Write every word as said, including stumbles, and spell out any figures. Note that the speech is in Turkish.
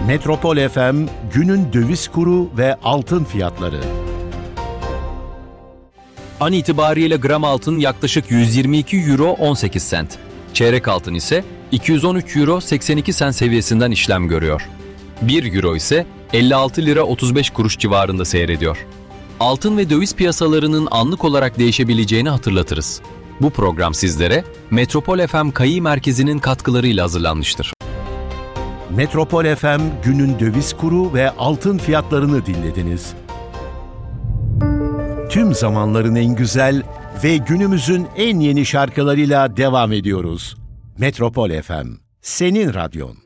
Metropol F M günün döviz kuru ve altın fiyatları. An itibariyle gram altın yaklaşık yüz yirmi iki euro on sekiz sent. Çeyrek altın ise iki yüz on üç euro seksen iki sent seviyesinden işlem görüyor. bir euro ise elli altı lira otuz beş kuruş civarında seyrediyor. Altın ve döviz piyasalarının anlık olarak değişebileceğini hatırlatırız. Bu program sizlere Metropol F M Kayi Merkezi'nin katkılarıyla hazırlanmıştır. Metropol F M günün döviz kuru ve altın fiyatlarını dinlediniz. Tüm zamanların en güzel ve günümüzün en yeni şarkılarıyla devam ediyoruz. Metropol F M, senin radyon.